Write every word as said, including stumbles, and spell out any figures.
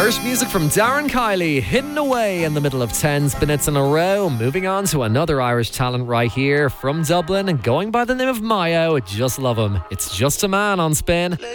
Irish music from Darren Kiley, hidden away in the middle of ten minutes in a row. Moving on to another Irish talent right here from Dublin, going by the name of Mayo. Just love him. It's Just a Man on Spin.